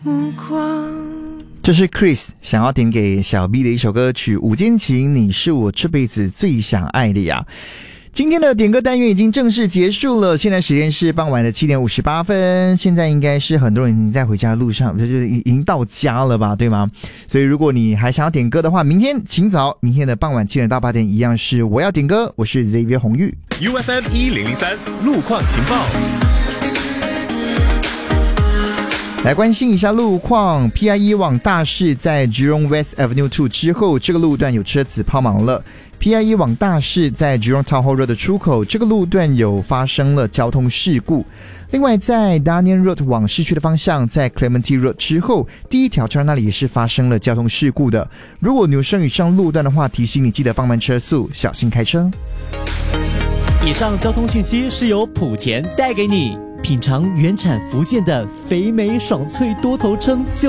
这是 Chris 想要点给小 B 的一首歌曲《五间情》，你是我这辈子最想爱的呀。今天的点歌单元已经正式结束了，现在时间是傍晚的7点58分，现在应该是很多人已经在回家的路上，就是已经到家了吧，对吗？所以如果你还想要点歌的话，明天请早，明天的傍晚7点到8点一样是我要点歌，我是 Xavier 红玉 UFM 1003路况情报。 来关心一下路况 ，PIE 往大市在 Jurong West Avenue 2之后，这个路段有车子抛锚了。PIE 往大市在 Jurong Town Hall Road 的出口，这个路段有发生了交通事故。另外，在 Daniel Road 往市区的方向，在 Clementi Road 之后，第一条车那里也是发生了交通事故的。如果你有生以上路段的话，提醒你记得放慢车速，小心开车。 以上交通讯息是由莆田带给你。品尝原产福建的肥美爽脆多头称